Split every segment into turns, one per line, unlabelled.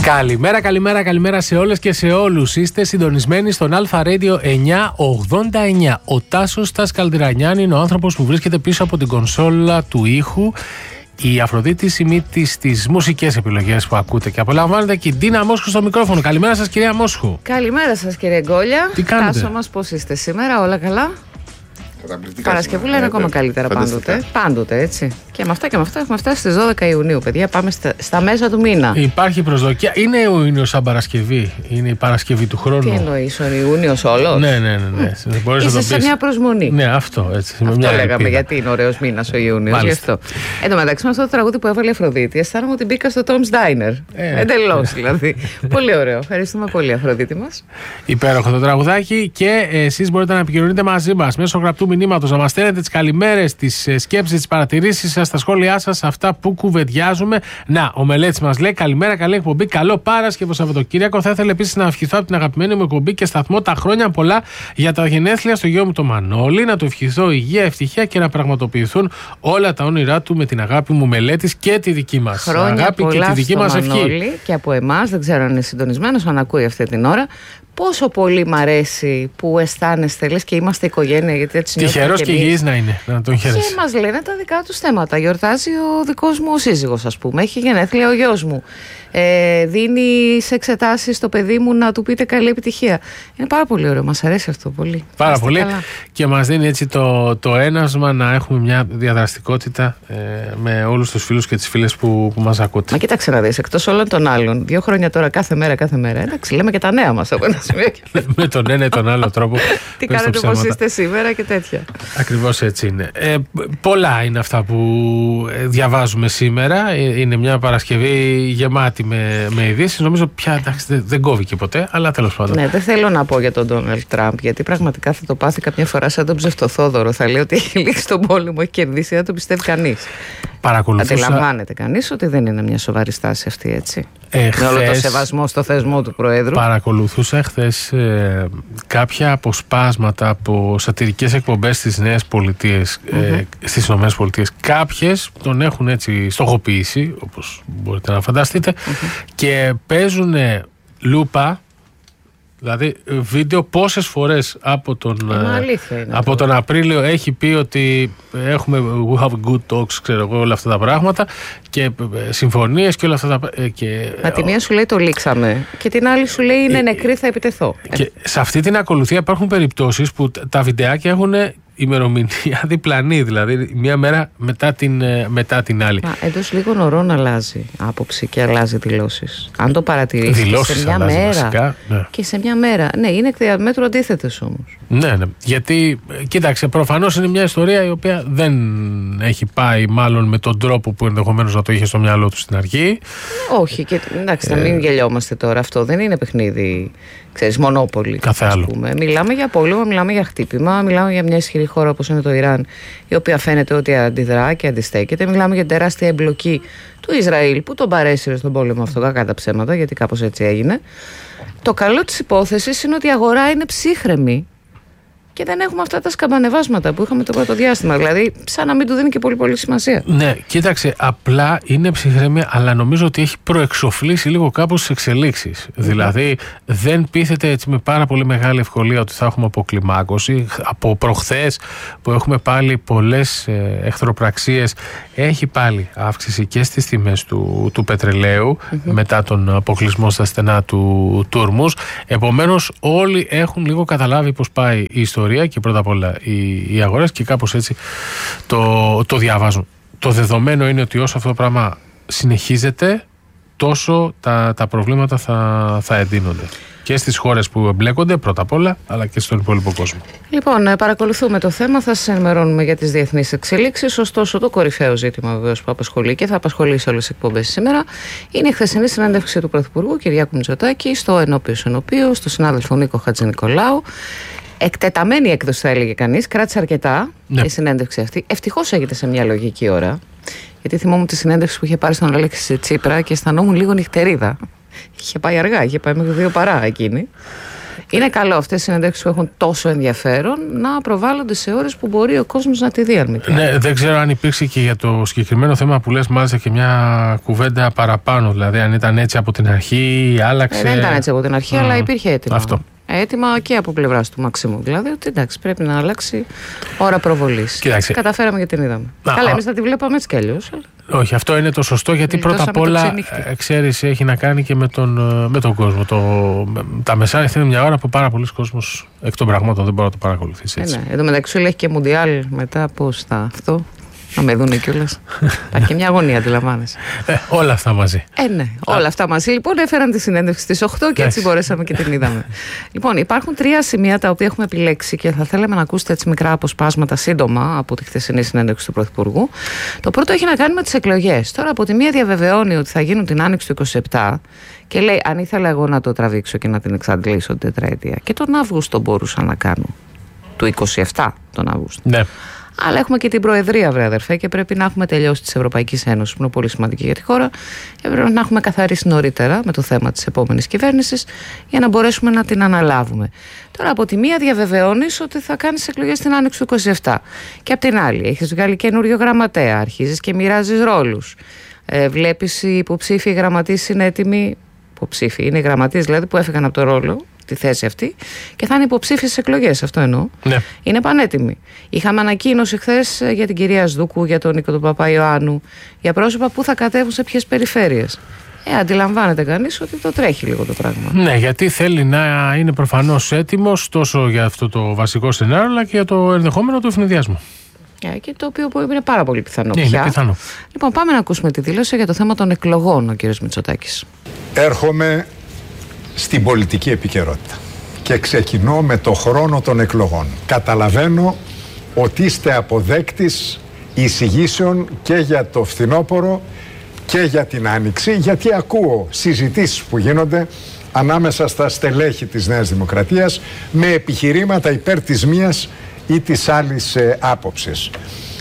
Καλημέρα σε όλες και σε όλους. Είστε συντονισμένοι στον Αλφα Radio 989. Ο Τάσος Καλντιρανιάν είναι ο άνθρωπος που βρίσκεται πίσω από την κονσόλα του ήχου. Η Αφροδίτη Σιμίτης στις μουσικές επιλογές που ακούτε και απολαμβάνετε, και η Ντίνα Μόσχου στο μικρόφωνο. Καλημέρα σας, κυρία Μόσχου.
Καλημέρα σας, κύριε Γκόλια.
Τι κάνετε?
Τάσο μας, πώς είστε σήμερα, όλα καλά? Παρασκευούλα είναι ακόμα καλύτερα πάντοτε. Πάντοτε, έτσι. Και με αυτά έχουμε φτάσει στις 12 Ιουνίου, παιδιά. Πάμε στα μέσα του μήνα.
Υπάρχει προσδοκία. Είναι ο Ιούνιος σαν Παρασκευή? Είναι η Παρασκευή του χρόνου?
Τι εννοείς, ο Ιούνιος όλος?
Ναι.
Είσαι σε μια προσμονή.
Ναι, αυτό έτσι.
Αυτό λέγαμε, ελπίδα. Γιατί είναι ωραίος μήνας ο Ιούνιος. Γι' αυτό. Εν τω μεταξύ, με αυτό το τραγούδι που έβαλε η Αφροδίτη, αισθάνομαι ότι μπήκα στο Tom's Diner. Εντελώς δηλαδή. Πολύ ωραίο. Ευχαριστούμε πολύ, Αφροδίτη μας.
Υπέροχο το τραγουδάκι. Και εσείς μπορείτε να επικοινωνείτε μαζί μας μέσω γραπτού μηνύματος, να μας στέλνετε τις καλημέρες, τις σκέψεις, τις παρατηρήσεις σας, τα σχόλιά σας, αυτά που κουβεντιάζουμε. Να, ο Μελέτης μας λέει: καλημέρα, καλή εκπομπή, καλό Παρασκευό Σαββατοκύριακο. Θα ήθελα επίσης να ευχηθώ από την αγαπημένη μου εκπομπή και σταθμό τα χρόνια πολλά για τα γενέθλια στο γιο μου το Μανώλη. Να του ευχηθώ υγεία, ευτυχία και να πραγματοποιηθούν όλα τα όνειρά του με την αγάπη μου Μελέτης και τη δική μας
χρόνια
αγάπη
πολλά
και τη δική μας ευχή.
Και από εμάς, δεν ξέρω αν είναι συντονισμένος, αν ακούει αυτή την ώρα. Πόσο πολύ μ' αρέσει που αισθάνεστε λες και είμαστε οικογένεια, γιατί έτσι νιώθουμε.
Τυχερός και υγιής να είναι, να τον χαίρεσαι.
Και μας λένε τα δικά τους θέματα. Γιορτάζει ο δικός μου ο σύζυγος, ας πούμε. Έχει γενέθλια ο γιος μου. Δίνει σε εξετάσεις το παιδί μου να του πείτε καλή επιτυχία. Είναι πάρα πολύ ωραίο. Μας αρέσει αυτό πολύ.
Πάρα πολύ. Καλά. Και μας δίνει έτσι το ένασμα να έχουμε μια διαδραστικότητα με όλους τους φίλους και τις φίλες που μας ακούτε.
Μα κοίταξε να δεις, εκτός όλων των άλλων, 2 χρόνια τώρα κάθε μέρα. Εντάξει, λέμε και τα νέα μας από ένα σημείο.
Με τον ένα ή τον άλλο τρόπο.
Τι κάνετε, πώς είστε σήμερα και τέτοια.
Ακριβώς έτσι είναι. Πολλά είναι αυτά που διαβάζουμε σήμερα. Είναι μια Παρασκευή γεμάτη με ειδήσεις. Νομίζω πια εντάξει, δεν κόβει και ποτέ, αλλά τέλος πάντων.
Ναι, δεν θέλω να πω για τον Ντόναλντ Τραμπ, γιατί πραγματικά θα το πάθει καμιά φορά σαν τον Ψευτοθόδωρο. Θα λέει ότι έχει λήξει τον πόλεμο, έχει κερδίσει, δεν το πιστεύει κανείς. Αντιλαμβάνεται κανείς ότι δεν είναι μια σοβαρή στάση αυτή, έτσι. Με όλο το σεβασμό στο θεσμό του Προέδρου.
Παρακολουθούσα χθες κάποια αποσπάσματα από σατιρικές εκπομπές στις Νέες Πολιτείες, στις Ηνωμένες Πολιτείες. Κάποιες τον έχουν έτσι στοχοποιήσει, όπως μπορείτε να φανταστείτε, και παίζουν λούπα. Δηλαδή βίντεο πόσες φορές από τον Απρίλιο έχει πει ότι έχουμε we have good talks, ξέρω εγώ, όλα αυτά τα πράγματα και συμφωνίες και όλα αυτά τα
Μα τη μία σου λέει το λήξαμε και την άλλη σου λέει είναι νεκρή, θα επιτεθώ.
Και σε αυτή την ακολουθία υπάρχουν περιπτώσεις που τα βιντεάκια έχουν ημερομηνία διπλανή, δηλαδή μία μέρα μετά την άλλη.
Εντός λίγων ωρών αλλάζει άποψη και αλλάζει δηλώσεις. Αν το παρατηρήσεις σε μια μέρα
βασικά, ναι.
Και σε μια μέρα. Ναι, είναι εκ διαμέτρου αντίθετες όμως.
Ναι. Γιατί, κοίταξε, προφανώς είναι μια ιστορία η οποία δεν έχει πάει μάλλον με τον τρόπο που ενδεχομένως να το είχε στο μυαλό του στην αρχή.
Όχι, και εντάξει, να μην γελιόμαστε τώρα. Αυτό δεν είναι παιχνίδι, ξέρεις, μονόπολη.
Κάθε άλλο.
Μιλάμε για πόλεμο, μιλάμε για χτύπημα, μιλάμε για μια ισχυρή χώρα όπως είναι το Ιράν, η οποία φαίνεται ότι αντιδρά και αντιστέκεται. Μιλάμε για τεράστια εμπλοκή του Ισραήλ που τον παρέσυρε στον πόλεμο αυτό, κακά τα ψέματα, γιατί κάπως έτσι έγινε. Το καλό της υπόθεσης είναι ότι η αγορά είναι ψύχρεμη και δεν έχουμε αυτά τα σκαμπανεβάσματα που είχαμε το πρώτο διάστημα. Δηλαδή, σαν να μην του δίνει και πολύ σημασία.
Ναι, κοίταξε, απλά είναι ψυχρέμια, αλλά νομίζω ότι έχει προεξοφλήσει λίγο κάπως τις εξελίξεις. Δηλαδή, δεν πείθεται έτσι με πάρα πολύ μεγάλη ευκολία ότι θα έχουμε αποκλιμάκωση. Από προχθές που έχουμε πάλι πολλές εχθροπραξίες, έχει πάλι αύξηση και στις τιμές του πετρελαίου μετά τον αποκλεισμό στα στενά του Ορμούζ. Επομένως, όλοι έχουν λίγο καταλάβει πώς πάει η ιστορία και πρώτα απ' όλα οι αγορές και κάπως έτσι το διαβάζουν. Το δεδομένο είναι ότι όσο αυτό το πράγμα συνεχίζεται, τόσο τα προβλήματα θα εντείνονται. Και στις χώρες που εμπλέκονται πρώτα απ' όλα, αλλά και στον υπόλοιπο κόσμο.
Λοιπόν, παρακολουθούμε το θέμα, θα σας ενημερώνουμε για τις διεθνείς εξελίξεις. Ωστόσο, το κορυφαίο ζήτημα βεβαίως που απασχολεί και θα απασχολεί σε όλες τις εκπομπές σήμερα είναι η χθεσινή συνέντευξη του Πρωθυπουργού Κυριάκου Μητσοτάκη στο ενώπιο, στο συνάδελφο Νίκο Χατζηνικολάου. Εκτεταμένη έκδοση, θα έλεγε κανείς. Κράτησε αρκετά η συνέντευξη αυτή. Ευτυχώς έγινε σε μια λογική ώρα. Γιατί θυμόμουν τη συνέντευξη που είχε πάρει στον Αλέξη Τσίπρα και αισθανόμουν λίγο νυχτερίδα. Είχε πάει αργά, είχε πάει μέχρι 2 παρά εκείνη. Είναι καλό αυτές οι συνεντεύξεις που έχουν τόσο ενδιαφέρον να προβάλλονται σε ώρες που μπορεί ο κόσμος να τη δει.
Ναι, δεν ξέρω αν υπήρξε και για το συγκεκριμένο θέμα που λες μάλιστα και μια κουβέντα παραπάνω. Δηλαδή, αν ήταν έτσι από την αρχή, άλλαξε.
Δεν ήταν έτσι από την αρχή, αλλά υπήρχε έτοιμα.
Αυτό.
Έτοιμα και από πλευράς του Μαξίμου. Δηλαδή, ότι εντάξει, πρέπει να αλλάξει ώρα προβολής. Καταφέραμε και την είδαμε. Καλά, εμείς θα τη βλέπαμε έτσι κι αλλιώς.
Όχι, αυτό είναι το σωστό, γιατί πρώτα απ' όλα, ξέρεις, έχει να κάνει και με τον κόσμο. Τα μεσάνυχτα είναι μια ώρα που πάρα πολλοί κόσμος εκ των πραγμάτων δεν μπορεί να το παρακολουθήσει.
Ναι. Εν τω μεταξύ, έχει και Μουντιάλ μετά, πώς θα αυτό. Να με δούνε κιόλας. Υπάρχει και μια αγωνία, αντιλαμβάνεσαι.
Όλα αυτά μαζί.
Ναι, όλα αυτά μαζί. Λοιπόν, έφεραν τη συνέντευξη στις 8 και έτσι μπορέσαμε και την είδαμε. Λοιπόν, υπάρχουν 3 σημεία τα οποία έχουμε επιλέξει και θα θέλαμε να ακούσετε έτσι μικρά αποσπάσματα σύντομα από τη χθεσινή συνέντευξη του Πρωθυπουργού. Το πρώτο έχει να κάνει με τις εκλογές. Τώρα, από τη μία διαβεβαιώνει ότι θα γίνουν την Άνοιξη του 27 και λέει: αν ήθελα εγώ να το τραβήξω και να την εξαντλήσω την τετραετία. Και τον Αύγουστο μπορούσα να κάνω. Του 27 τον Αύγουστο.
Ναι.
Αλλά έχουμε και την Προεδρία, βρε αδερφέ, και πρέπει να έχουμε τελειώσει της Ευρωπαϊκής Ένωσης, που είναι πολύ σημαντική για τη χώρα, και πρέπει να έχουμε καθαρίσει νωρίτερα με το θέμα της επόμενης κυβέρνησης για να μπορέσουμε να την αναλάβουμε. Τώρα, από τη μία διαβεβαιώνεις ότι θα κάνεις εκλογές την Άνοιξη του 27. Και από την άλλη, έχεις βγάλει καινούριο γραμματέα, αρχίζεις και μοιράζεις ρόλους. Βλέπεις οι υποψήφοι γραμματείς είναι έτοιμοι. Υποψήφοι είναι οι γραμματείς δηλαδή που έφυγαν από το ρόλο, τη θέση αυτή, και θα είναι υποψήφιοι στις εκλογές. Αυτό εννοώ.
Ναι.
Είναι πανέτοιμοι. Είχαμε ανακοίνωση χθες για την κυρία Σδούκου, για τον Νίκο τον Παπαϊωάννου, για πρόσωπα που θα κατέβουν σε ποιες περιφέρειες. Αντιλαμβάνεται κανείς ότι το τρέχει λίγο το πράγμα.
Ναι, γιατί θέλει να είναι προφανώς έτοιμος τόσο για αυτό το βασικό σενάριο, αλλά και για το ενδεχόμενο του ευνηδιασμού.
Και το οποίο είναι πάρα πολύ πιθανό πια.
Είναι πιθανό.
Λοιπόν, πάμε να ακούσουμε τη δήλωση για το θέμα των εκλογών, ο κ. Μητσοτάκης.
Έρχομαι στην πολιτική επικαιρότητα και ξεκινώ με το χρόνο των εκλογών. Καταλαβαίνω ότι είστε αποδέκτης εισηγήσεων και για το φθινόπωρο και για την Άνοιξη, γιατί ακούω συζητήσεις που γίνονται ανάμεσα στα στελέχη της Νέας Δημοκρατίας με επιχειρήματα υπέρ της μίας ή της άλλης άποψης.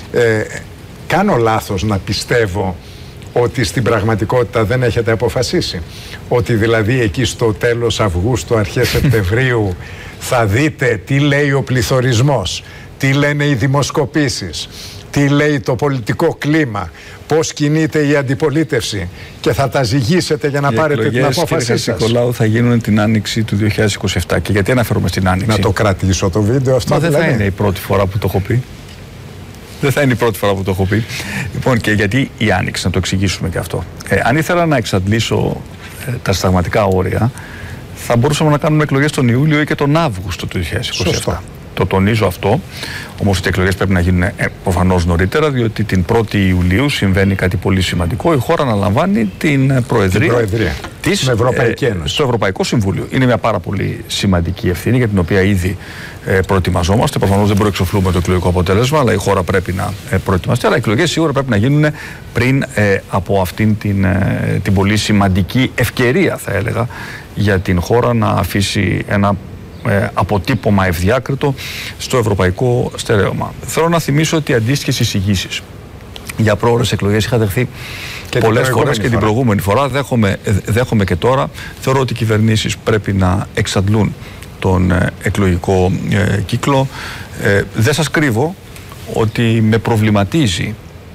Κάνω λάθος να πιστεύω ότι στην πραγματικότητα δεν έχετε αποφασίσει? Ότι δηλαδή εκεί στο τέλος Αυγούστου, αρχές Σεπτεμβρίου θα δείτε τι λέει ο πληθωρισμός, τι λένε οι δημοσκοπήσεις, τι λέει το πολιτικό κλίμα, πώς κινείται η αντιπολίτευση και θα τα ζυγίσετε για να πάρετε την απόφασή σας?
Νικολάου, θα γίνουν την Άνοιξη του 2027. Και γιατί αναφέρομαι στην Άνοιξη?
Να το κρατήσω το βίντεο αυτό?
Μα δεν θα είναι η πρώτη φορά που το έχω πει. Δεν θα είναι η πρώτη φορά που το έχω πει. Λοιπόν, και γιατί η Άνοιξη, να το εξηγήσουμε και αυτό. Αν ήθελα να εξαντλήσω τα συνταγματικά όρια, θα μπορούσαμε να κάνουμε εκλογές τον Ιούλιο ή και τον Αύγουστο του 2027. Σωστό. Το τονίζω αυτό. Όμως οι εκλογές πρέπει να γίνουν προφανώς νωρίτερα, διότι την 1η Ιουλίου συμβαίνει κάτι πολύ σημαντικό. Η χώρα αναλαμβάνει την Προεδρία της
Ευρωπαϊκή Ένωση.
Στο Ευρωπαϊκό Συμβούλιο. Είναι μια πάρα πολύ σημαντική ευθύνη για την οποία ήδη προετοιμαζόμαστε. Προφανώς δεν προεξοφλούμε το εκλογικό αποτέλεσμα, αλλά η χώρα πρέπει να προετοιμαστεί. Αλλά οι εκλογές σίγουρα πρέπει να γίνουν πριν από αυτήν την πολύ σημαντική ευκαιρία, θα έλεγα, για την χώρα να αφήσει ένα αποτύπωμα ευδιάκριτο στο ευρωπαϊκό στερέωμα. Θέλω να θυμίσω ότι αντίστοιχες εισηγήσεις για πρόορες εκλογές είχα δεχθεί πολλές φορές και την προηγούμενη φορά. Δέχομαι και τώρα. Θεωρώ ότι οι κυβερνήσεις πρέπει να εξαντλούν τον εκλογικό κύκλο. Δεν σας κρύβω ότι με προβληματίζει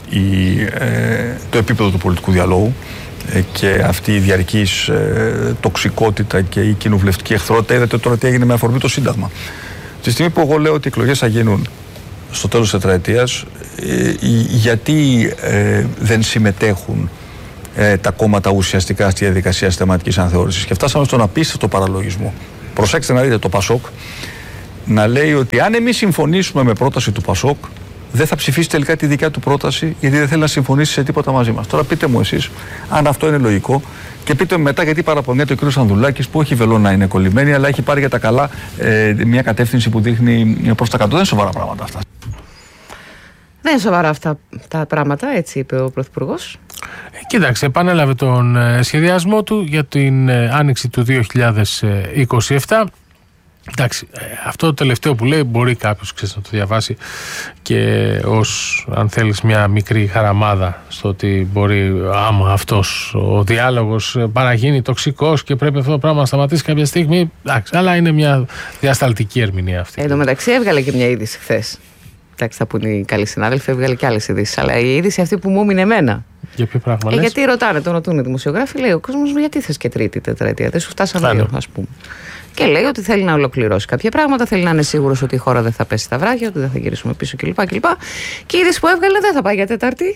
το επίπεδο του πολιτικού διαλόγου και αυτή η διαρκής τοξικότητα και η κοινοβουλευτική εχθρότητα. Είδατε τώρα τι έγινε με αφορμή το Σύνταγμα. Τη στιγμή που εγώ λέω ότι οι εκλογές θα γίνουν στο τέλος της τετραετίας, γιατί δεν συμμετέχουν τα κόμματα ουσιαστικά στη διαδικασία συστηματικής αναθεώρησης? Και φτάσαμε στον απίστευτο παραλογισμό. Προσέξτε να δείτε το ΠΑΣΟΚ να λέει ότι αν εμείς συμφωνήσουμε με πρόταση του ΠΑΣΟΚ, δεν θα ψηφίσει τελικά τη δικιά του πρόταση, γιατί δεν θέλει να συμφωνήσει σε τίποτα μαζί μας. Τώρα πείτε μου εσείς αν αυτό είναι λογικό και πείτε μου μετά γιατί παραπονιέται ο κ. Ανδουλάκης, που όχι βελό να είναι κολλημένη, αλλά έχει πάρει για τα καλά μια κατεύθυνση που δείχνει προς τα κάτω. Δεν είναι σοβαρά πράγματα αυτά.
Δεν είναι σοβαρά αυτά τα πράγματα, έτσι είπε ο Πρωθυπουργός.
Κοίταξε, επανέλαβε τον σχεδιασμό του για την άνοιξη του 2027. Εντάξει, αυτό το τελευταίο που λέει μπορεί κάποιος να το διαβάσει και ως, αν θέλεις, μια μικρή χαραμάδα στο ότι μπορεί, άμα αυτός ο διάλογος παραγίνει τοξικός και πρέπει αυτό το πράγμα να σταματήσει κάποια στιγμή. Εντάξει, αλλά είναι μια διασταλτική ερμηνεία αυτή.
Εν τω μεταξύ έβγαλε και μια είδηση χθες. Εντάξει, θα πούνε οι καλοί συνάδελφοι, έβγαλε και άλλες ειδήσεις. Αλλά η είδηση αυτή που μου έμεινε εμένα.
Για ποιο πράγμα λες?
Γιατί ρωτούν οι δημοσιογράφοι, λέει ο κόσμος, γιατί θες και τρίτη τετραετία, δεν σου φτάσανε δύο, ας πούμε. Και λέει ότι θέλει να ολοκληρώσει κάποια πράγματα, θέλει να είναι σίγουρος ότι η χώρα δεν θα πέσει στα βράχια, ότι δεν θα γυρίσουμε πίσω κλπ. Και η είδηση που έβγαλε δεν θα πάει για Τετάρτη.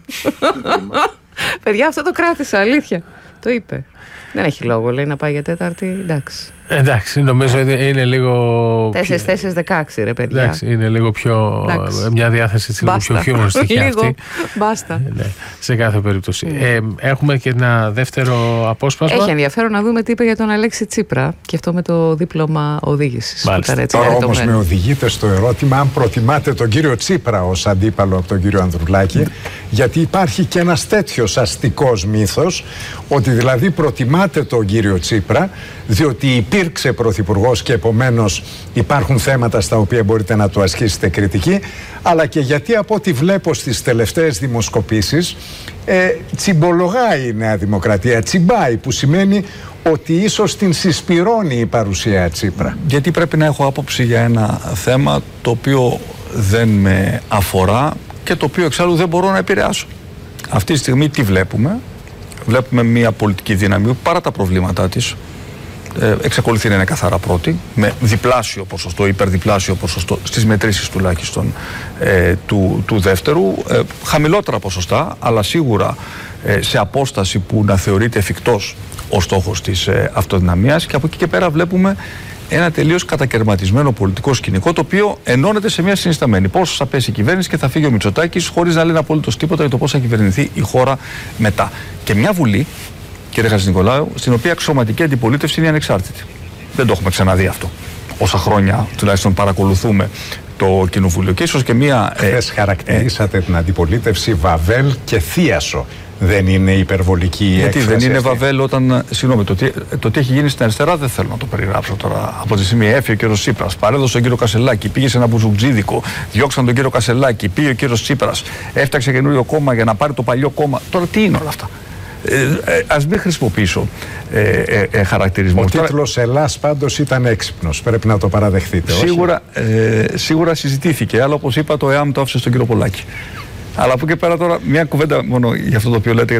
Παιδιά, αυτό το κράτησα, αλήθεια. Το είπε. Δεν έχει λόγο, λέει, να πάει για Τέταρτη.
Εντάξει, νομίζω είναι λίγο.
4-4-16, ρε παιδιά.
Εντάξει, είναι λίγο πιο. Μια διάθεση λίγο πιο χιούμοριστική αυτή.
Μπάστα.
Ναι, σε κάθε περίπτωση. Έχουμε και ένα δεύτερο απόσπασμα.
Έχει ενδιαφέρον να δούμε τι είπε για τον Αλέξη Τσίπρα και αυτό με το δίπλωμα οδήγησης.
Τώρα όμως με οδηγείτε στο ερώτημα αν προτιμάτε τον κύριο Τσίπρα ως αντίπαλο από τον κύριο Ανδρουλάκη, γιατί υπάρχει και ένας τέτοιος αστικός μύθος, ότι δηλαδή προτιμάτε τον κύριο Τσίπρα διότι υπήρξε πρωθυπουργός και επομένως υπάρχουν θέματα στα οποία μπορείτε να του ασκήσετε κριτική, αλλά και γιατί από ό,τι βλέπω στις τελευταίες δημοσκοπήσεις τσιμπολογάει η Νέα Δημοκρατία, τσιμπάει, που σημαίνει ότι ίσως την συσπυρώνει η παρουσία Τσίπρα.
Γιατί πρέπει να έχω άποψη για ένα θέμα το οποίο δεν με αφορά και το οποίο εξάλλου δεν μπορώ να επηρεάσω. Αυτή τη στιγμή τι βλέπουμε? Βλέπουμε μια πολιτική δύναμη που παρά τα προβλήματά της εξακολουθεί να είναι καθαρά πρώτη, με διπλάσιο ποσοστό, υπερδιπλάσιο ποσοστό στις μετρήσεις τουλάχιστον του δεύτερου, χαμηλότερα ποσοστά, αλλά σίγουρα σε απόσταση που να θεωρείται εφικτός ο στόχος της αυτοδυναμίας, και από εκεί και πέρα βλέπουμε ένα τελείως κατακαιρματισμένο πολιτικό σκηνικό, το οποίο ενώνεται σε μια συνισταμένη. Πώς θα πέσει η κυβέρνηση και θα φύγει ο Μητσοτάκης, χωρίς να λένε απολύτως τίποτα για το πώς θα κυβερνηθεί η χώρα μετά. Και μια Βουλή, κύριε Χατζηνικολάου, στην οποία αξιωματική αντιπολίτευση είναι ανεξάρτητη. Δεν το έχουμε ξαναδεί αυτό. Όσα χρόνια τουλάχιστον παρακολουθούμε το Κοινοβούλιο. Και ίσως και μια.
Χθες χαρακτηρίσατε την αντιπολίτευση Βαβέλ και θίασο. Δεν είναι υπερβολική η έκφραση?
Γιατί δεν είναι
αυτή?
Βαβέλ όταν. Συγγνώμη, το τι έχει γίνει στην αριστερά δεν θέλω να το περιγράψω τώρα. Από τη στιγμή έφυγε ο κύριος Τσίπρας, παρέδωσε τον κύριο Κασελάκη, πήγε σε ένα μπουζουτζίδικο, διώξαν τον κύριο Κασελάκη, πήγε ο κύριος Τσίπρας, έφτιαξε καινούριο κόμμα για να πάρει το παλιό κόμμα. Τώρα τι είναι όλα αυτά? Ας μην χρησιμοποιήσω χαρακτηρισμούς.
Ο τίτλος Ελλάς πάντως ήταν έξυπνος, πρέπει να το παραδεχτείτε.
Σίγουρα συζητήθηκε, αλλά όπως είπα, το ΕΑΜ το άφησε στον κύριο Πολάκη. Αλλά από εκεί πέρα τώρα μια κουβέντα μόνο για αυτό το οποίο λέτε.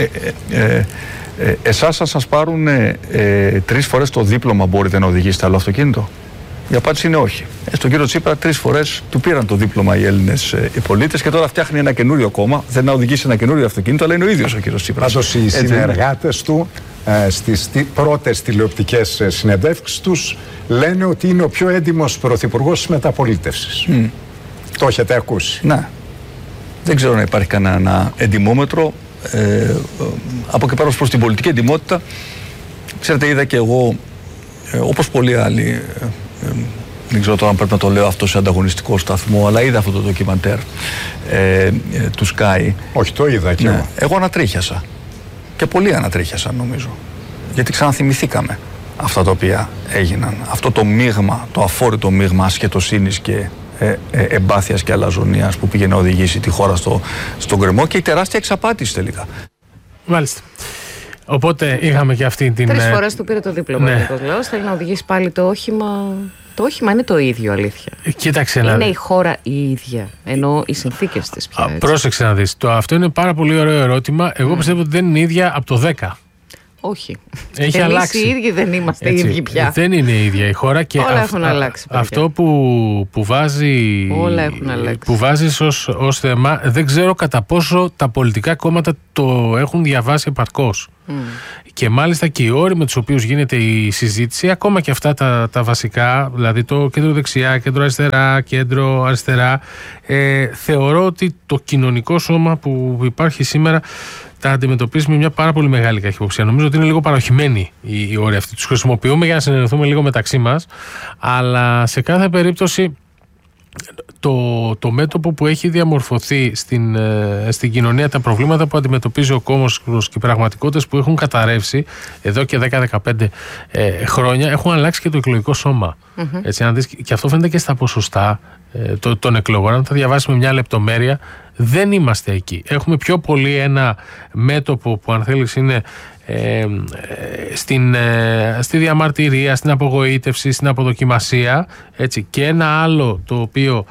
Εσάς θα σας πάρουν 3 φορές το δίπλωμα, μπορείτε να οδηγήσετε άλλο αυτοκίνητο? Η απάντηση είναι όχι. Στον κύριο Τσίπρα 3 φορές του πήραν το δίπλωμα οι Έλληνες πολίτες και τώρα φτιάχνει ένα καινούριο κόμμα. Δεν να οδηγήσει ένα καινούριο αυτοκίνητο, αλλά είναι ο ίδιος ο κύριος Τσίπρας.
Πάντως οι συνεργάτες του στις πρώτες τηλεοπτικές συνεντεύξεις τους λένε ότι είναι ο πιο έντιμος πρωθυπουργός της μεταπολίτευσης. Το έχετε ακούσει?
Ναι. Δεν ξέρω να υπάρχει κανένα εντιμόμετρο. Από εκεί πέρα προς την πολιτική εντιμότητα, ξέρετε, είδα και εγώ, όπως πολλοί άλλοι, δεν ξέρω τώρα αν πρέπει να το λέω αυτό σε ανταγωνιστικό σταθμό, αλλά είδα αυτό το ντοκιμαντέρ του Sky.
Όχι, το είδα και εγώ.
Εγώ ανατρίχιασα. Και πολλοί ανατρίχιασαν, νομίζω. Γιατί ξαναθυμηθήκαμε αυτά τα οποία έγιναν. Αυτό το μείγμα, το αφόρητο μείγμα ασχετοσύνης και εμπάθειας και αλαζονίας που πήγε να οδηγήσει τη χώρα στον γκρεμό, και η τεράστια εξαπάτηση τελικά.
Μάλιστα. Οπότε είχαμε και αυτή την.
3 φορές του πήρε το δίπλωμα. Ναι. Θέλει να οδηγήσει πάλι το όχημα. Το όχημα είναι το ίδιο, αλήθεια.
Κοίταξε
είναι η χώρα η ίδια. Ενώ οι συνθήκες της πια.
Πρόσεξε να δεις. Αυτό είναι πάρα πολύ ωραίο ερώτημα. Εγώ πιστεύω ότι δεν είναι ίδια από το 10.
Όχι.
Έχει αλλάξει.
Εμείς οι ίδιοι δεν είμαστε οι ίδιοι πια.
Δεν είναι η ίδια η χώρα και
όλα έχουν αλλάξει.
Αυτό που βάζει.
Όλα έχουν αλλάξει.
Που βάζεις ως θέμα, δεν ξέρω κατά πόσο τα πολιτικά κόμματα το έχουν διαβάσει επαρκώς. Και μάλιστα και οι όροι με τους οποίους γίνεται η συζήτηση, ακόμα και αυτά τα βασικά, δηλαδή το κέντρο δεξιά, κέντρο αριστερά, κέντρο αριστερά, θεωρώ ότι το κοινωνικό σώμα που υπάρχει σήμερα τα αντιμετωπίζει με μια πάρα πολύ μεγάλη καχυποψία. Νομίζω ότι είναι λίγο παροχημένοι οι όροι αυτοί. Τους χρησιμοποιούμε για να συνεννοηθούμε λίγο μεταξύ μας, αλλά σε κάθε περίπτωση το μέτωπο που έχει διαμορφωθεί στην κοινωνία, τα προβλήματα που αντιμετωπίζει ο κόμος και οι πραγματικότητες που έχουν καταρρεύσει εδώ και 10-15 χρόνια, έχουν αλλάξει και το εκλογικό σώμα. Έτσι, και αυτό φαίνεται και στα ποσοστά των εκλογών. Αν τα διαβάσει με μια λεπτομέρεια, δεν είμαστε εκεί. Έχουμε πιο πολύ ένα μέτωπο που, αν θέλεις, είναι στη διαμαρτυρία, στην απογοήτευση, στην αποδοκιμασία, έτσι, και ένα άλλο το οποίο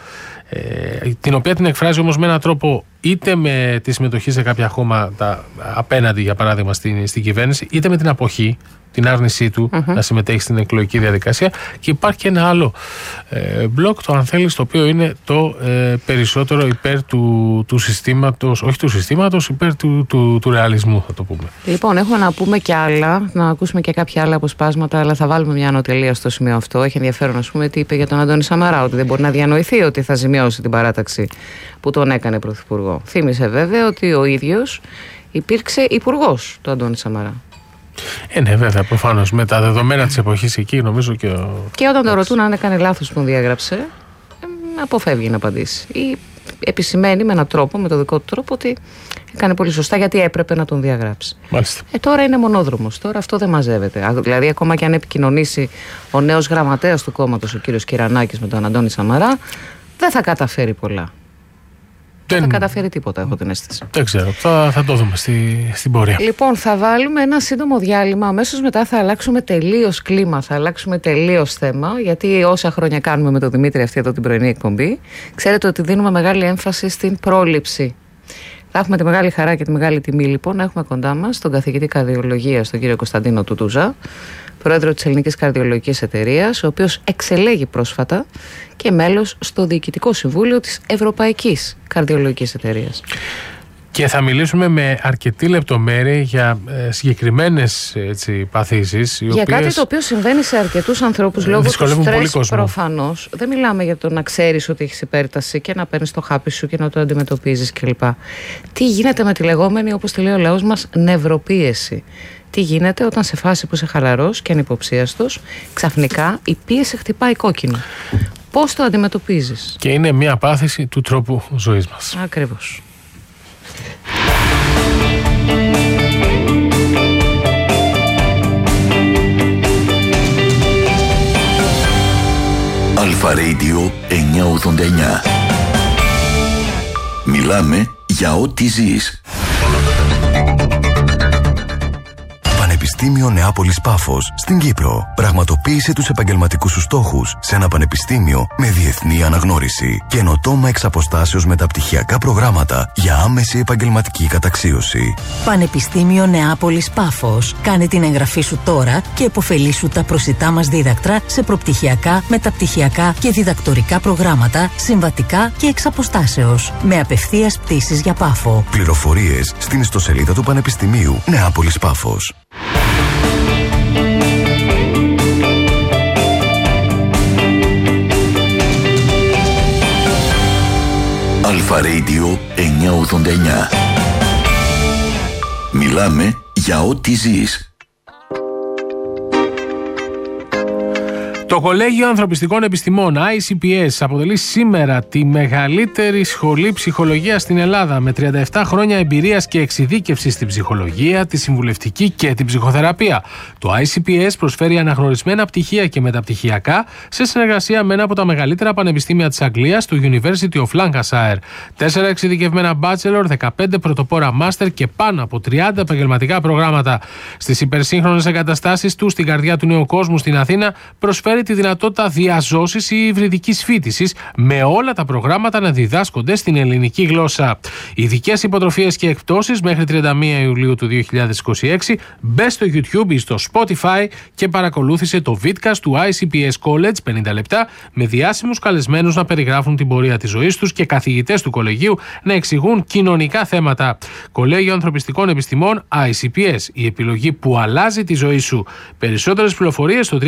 την οποία την εκφράζει όμως με έναν τρόπο είτε με τη συμμετοχή σε κάποια κόμματα απέναντι, για παράδειγμα, στην κυβέρνηση, είτε με την αποχή, την άρνησή του να συμμετέχει στην εκλογική διαδικασία. Και υπάρχει και ένα άλλο μπλοκ, το αν θέλεις, το οποίο είναι το περισσότερο υπέρ του συστήματος, όχι του συστήματος, υπέρ του ρεαλισμού, θα το πούμε. Λοιπόν,
έχουμε να πούμε και άλλα, να ακούσουμε και κάποια άλλα αποσπάσματα, αλλά θα βάλουμε μια ανωτελεία στο σημείο αυτό. Έχει ενδιαφέρον, ας πούμε, τι είπε για τον Αντώνη Σαμαρά, ότι δεν μπορεί να διανοηθεί ότι θα ζημιώσει την παράταξη που τον έκανε πρωθυπουργό. Θύμισε βέβαια ότι ο ίδιος υπήρξε υπουργός του Αντώνη Σαμαρά.
Ναι, βέβαια, προφανώς. Με τα δεδομένα της εποχής εκεί, νομίζω και. Και
όταν το ρωτούν αν έκανε λάθος που τον διαγράψε, αποφεύγει να απαντήσει. Ή επισημαίνει με έναν τρόπο, με το δικό του τρόπο, ότι έκανε πολύ σωστά γιατί έπρεπε να τον διαγράψει.
Μάλιστα.
Τώρα είναι μονόδρομος. Τώρα αυτό δεν μαζεύεται. Δηλαδή, ακόμα και αν επικοινωνήσει ο νέος γραμματέας του κόμματος, ο κύριος Κυρανάκης, με τον Αντώνη Σαμαρά, δεν θα καταφέρει πολλά. Δεν θα καταφέρει τίποτα, έχω την αίσθηση.
Δεν ξέρω. Θα το δούμε στην πορεία.
Λοιπόν, θα βάλουμε ένα σύντομο διάλειμμα. Αμέσως μετά θα αλλάξουμε τελείως κλίμα, θα αλλάξουμε τελείως θέμα. Γιατί όσα χρόνια κάνουμε με τον Δημήτρη αυτή εδώ την πρωινή εκπομπή, ξέρετε ότι δίνουμε μεγάλη έμφαση στην πρόληψη. Θα έχουμε τη μεγάλη χαρά και τη μεγάλη τιμή, λοιπόν, να έχουμε κοντά μας τον καθηγητή καρδιολογίας, τον κύριο Κωνσταντίνο Τουτούζα, πρόεδρο της Ελληνικής Καρδιολογικής Εταιρείας, ο οποίος εξελέγει πρόσφατα και μέλος στο Διοικητικό Συμβούλιο της Ευρωπαϊκής Καρδιολογικής Εταιρείας.
Και θα μιλήσουμε με αρκετή λεπτομέρεια για συγκεκριμένες παθήσεις.
Για κάτι το οποίο συμβαίνει σε αρκετούς ανθρώπους λόγω του στρες, προφανώς. Δεν μιλάμε για το να ξέρεις ότι έχεις υπέρταση και να παίρνεις το χάπι σου και να το αντιμετωπίζεις κλπ. Τι γίνεται με τη λεγόμενη, όπως τη λέει ο λαός μας, νευροπίεση. Τι γίνεται όταν σε φάση που είσαι χαλαρός και ανυποψίαστος, ξαφνικά η πίεση χτυπάει κόκκινο. Πώς το αντιμετωπίζεις?
Και είναι μια πάθηση του τρόπου ζωής μας.
Ακριβώς.
Αλφα Radio 989. Μιλάμε για ό,τι ζεις.
Πανεπιστήμιο Νεάπολης Πάφος στην Κύπρο. Πραγματοποίησε τους επαγγελματικούς σου στόχους σε ένα πανεπιστήμιο με διεθνή αναγνώριση. Καινοτόμα εξ αποστάσεως μεταπτυχιακά προγράμματα για άμεση επαγγελματική καταξίωση.
Πανεπιστήμιο Νεάπολης Πάφος. Κάνε την εγγραφή σου τώρα και επωφελήσου τα προσιτά μας δίδακτρα σε προπτυχιακά, μεταπτυχιακά και διδακτορικά προγράμματα, συμβατικά και εξ αποστάσεως. Με απευθείας πτήσεις για Πάφο.
Πληροφορίες στην ιστοσελίδα του Πανεπιστημίου Νεάπολης Πάφος.
Αλφα Radio 989. Μιλάμε για ό,τι ζεις.
Το Κολέγιο Ανθρωπιστικών Επιστημών ICPS αποτελεί σήμερα τη μεγαλύτερη σχολή ψυχολογίας στην Ελλάδα, με 37 χρόνια εμπειρίας και εξειδίκευση στην ψυχολογία, τη συμβουλευτική και την ψυχοθεραπεία. Το ICPS προσφέρει αναγνωρισμένα πτυχία και μεταπτυχιακά σε συνεργασία με ένα από τα μεγαλύτερα πανεπιστήμια της Αγγλίας, το University of Lancashire. 4 εξειδικευμένα bachelor, 15 πρωτοπόρα master και πάνω από 30 επαγγελματικά προγράμματα. Στις υπερσύγχρονες εγκαταστάσεις του στην καρδιά του νέου κόσμου στην Αθήνα, προσφέρει τη δυνατότητα διαζώσης ή υβριδικής φοιτησης, με όλα τα προγράμματα να διδάσκονται στην ελληνική γλώσσα. Ειδικές υποτροφίες και εκπτώσεις μέχρι 31 Ιουλίου του 2026. Μπες στο YouTube ή στο Spotify και παρακολούθησε το vidcast του ICPS College 50 λεπτά, με διάσημους καλεσμένους να περιγράφουν την πορεία της ζωής τους και καθηγητές του κολεγίου να εξηγούν κοινωνικά θέματα. Κολέγιο Ανθρωπιστικών Επιστημών ICPS, η επιλογή που αλλάζει τη ζωή σου. Περισσότερες πληροφορίες στο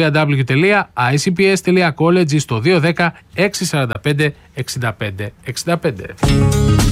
www.icps.college στο 210 645 65 65.